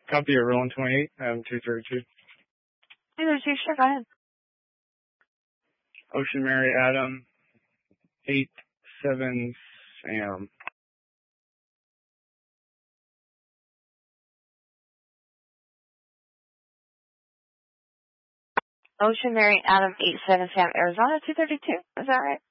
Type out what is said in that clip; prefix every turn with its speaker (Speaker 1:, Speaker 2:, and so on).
Speaker 1: Copy of Roland 28, 232.
Speaker 2: 232, sure, go ahead.
Speaker 1: Ocean Mary Adam, 87 Sam.
Speaker 2: Ocean Mary Adam, 87 Sam, Arizona, 232. Is that right?